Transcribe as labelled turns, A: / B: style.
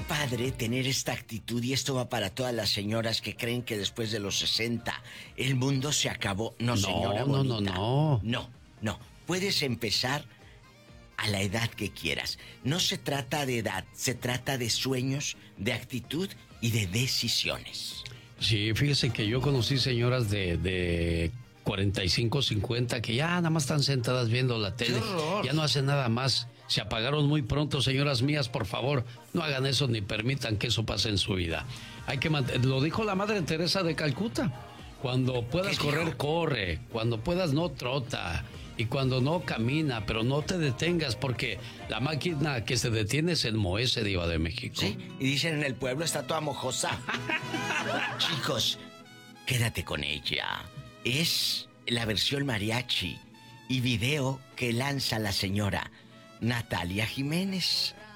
A: padre tener esta actitud, y esto va para todas las señoras que creen que después de los 60 el mundo se acabó. No, señora bonita. No. Puedes empezar a la edad que quieras. No se trata de edad, se trata de sueños, de actitud y de decisiones.
B: Sí, fíjese que yo conocí señoras de 45, 50 que ya nada más están sentadas viendo la tele, ya no hacen nada más. Se apagaron muy pronto, señoras mías, por favor, no hagan eso ni permitan que eso pase en su vida. Hay que lo dijo la Madre Teresa de Calcuta. Cuando puedas correr, corre. Cuando puedas, no trota. Y cuando no, camina, pero no te detengas, porque la máquina que se detiene se enmohece, Diva de México.
A: Sí, y dicen en el pueblo está toda mojosa. Chicos, quédate con ella. Es la versión mariachi y video que lanza la señora Natalia Jiménez.